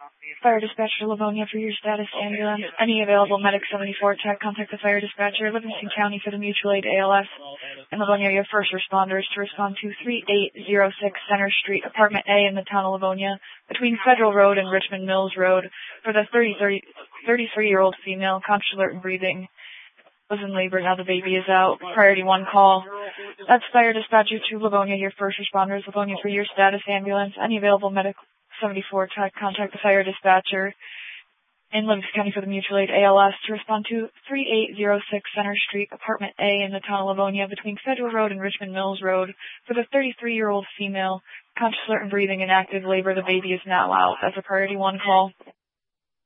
Fire dispatcher Livonia for your status ambulance. Any available medic 74 tech, contact the fire dispatcher Livingston County for the mutual aid ALS. In Livonia, your first responders to respond to 3806 Center Street, Apartment A in the town of Livonia, between Federal Road and Richmond Mills Road, for the 33-year-old female, conscious, alert, and breathing. Was in labor, now the baby is out. Priority 1 call. That's fire dispatcher to Livonia, your first responders. Livonia for your status ambulance. Any available medic 74 tech, contact the fire dispatcher in Livingston County for the mutual aid ALS to respond to 3806 Center Street, Apartment A in the town of Livonia, between Federal Road and Richmond Mills Road, for the 33-year-old female, conscious, alert, and breathing in active labor. The baby is now out. That's a priority 1 call.